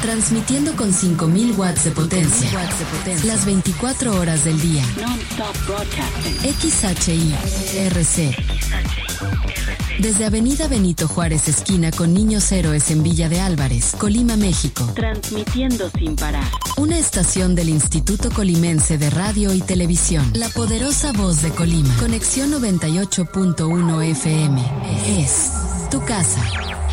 Transmitiendo con 5000 watts de potencia. Las 24 horas del día. Non-stop broadcasting. XHI-RC. Desde Avenida Benito Juárez, esquina con Niños Héroes en Villa de Álvarez, Colima, México. Transmitiendo sin parar. Una estación del Instituto Colimense de Radio y Televisión. La poderosa voz de Colima. Conexión 98.1 FM. Es tu casa.